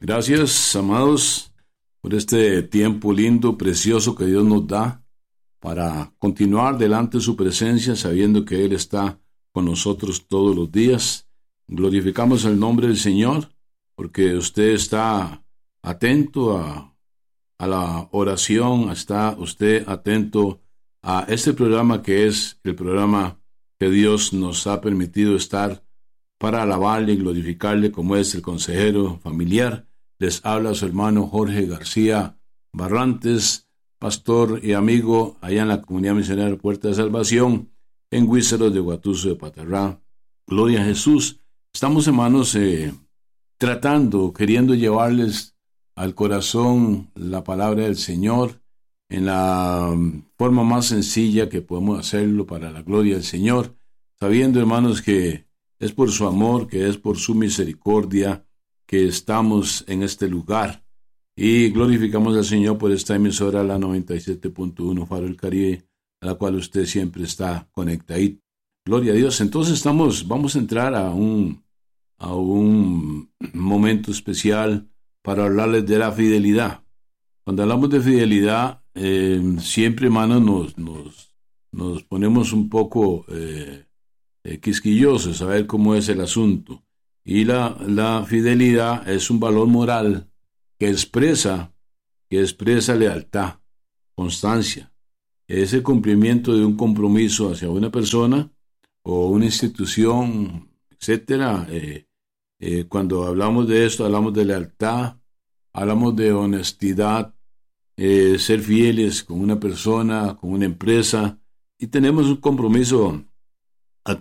Gracias, amados, por este tiempo lindo, precioso que Dios nos da para continuar delante de su presencia, sabiendo que Él está con nosotros todos los días. Glorificamos el nombre del Señor, porque usted está atento a la oración, está usted atento a este programa que es el programa que Dios nos ha permitido estar para alabarle y glorificarle, como es el consejero familiar. Les habla su hermano Jorge García Barrantes, pastor y amigo allá en la comunidad misionera Puerta de Salvación, en Huízaros de Guatuso de Patarrá. Gloria a Jesús. Estamos, hermanos, queriendo llevarles al corazón la palabra del Señor en la forma más sencilla que podemos hacerlo para la gloria del Señor, sabiendo, hermanos, que es por su amor, que es por su misericordia que estamos en este lugar. Y glorificamos al Señor por esta emisora, la 97.1 Faro del Caribe, a la cual usted siempre está conectado. Gloria a Dios. Entonces vamos a entrar a un momento especial para hablarles de la fidelidad. Cuando hablamos de fidelidad, siempre, hermanos, nos ponemos un poco quisquillosos a ver cómo es el asunto. Y la fidelidad es un valor moral que expresa lealtad, constancia. Es el cumplimiento de un compromiso hacia una persona o una institución, etcétera. Cuando hablamos de esto, hablamos de lealtad, hablamos de honestidad, ser fieles con una persona, con una empresa, y tenemos un compromiso